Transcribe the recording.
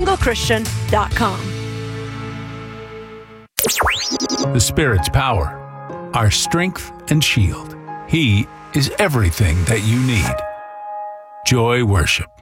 singlechristian.com. The Spirit's power, our strength and shield. He is everything that you need. Joy Worship.